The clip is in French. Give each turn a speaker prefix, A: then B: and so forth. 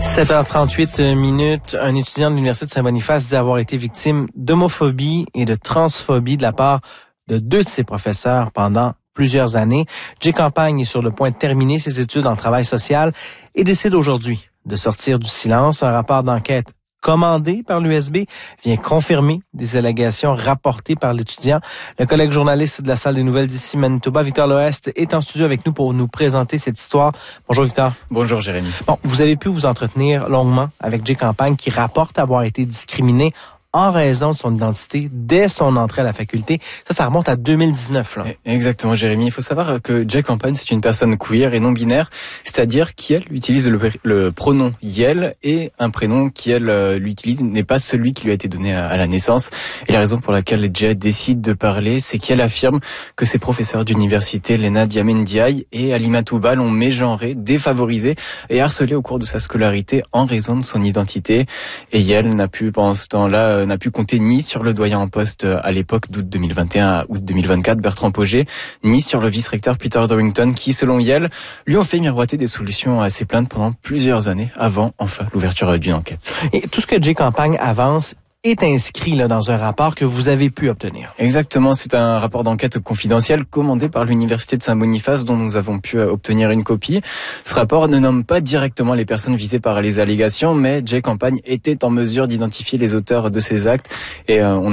A: 7h38. Un étudiant de l'Université de Saint-Boniface dit avoir été victime d'homophobie et de transphobie de la part de 2 de ses professeurs pendant plusieurs années. Jay Campagne est sur le point de terminer ses études en travail social et décide aujourd'hui de sortir du silence. Un rapport d'enquête commandé par l'USB vient confirmer des allégations rapportées par l'étudiant. Le collègue journaliste de la Salle des Nouvelles d'ici Manitoba, Victor Loest, est en studio avec nous pour nous présenter cette histoire. Bonjour Victor.
B: Bonjour Jérémy.
A: Bon, vous avez pu vous entretenir longuement avec Jay Campagne qui rapporte avoir été discriminé en raison de son identité dès son entrée à la faculté. Ça remonte à 2019. Là.
B: Exactement, Jérémy. Il faut savoir que Jay Campagne, c'est une personne queer et non-binaire, c'est-à-dire qui, elle, utilise le pronom « yel » et un prénom qui, elle, l'utilise n'est pas celui qui lui a été donné à la naissance. Et la raison pour laquelle Jay décide de parler, c'est qu'elle affirme que ses professeurs d'université, Lena Diamendiaye et Alimatou Ba, l'ont mégenré, défavorisé et harcelé au cours de sa scolarité en raison de son identité. Et Yel n'a pu, pendant ce temps-là, n'a pu compter ni sur le doyen en poste à l'époque d'août 2021 à août 2024, Bertrand Pogé, ni sur le vice-recteur Peter Dorrington qui, selon Yel, lui ont fait miroiter des solutions à ses plaintes pendant plusieurs années avant, enfin, l'ouverture d'une enquête.
A: Et tout ce que Jay Campagne avance est inscrit là dans un rapport que vous avez pu obtenir.
B: Exactement, c'est un rapport d'enquête confidentiel commandé par l'Université de Saint-Boniface dont nous avons pu obtenir une copie. Ce rapport ne nomme pas directement les personnes visées par les allégations, mais Jay Campagne était en mesure d'identifier les auteurs de ces actes et on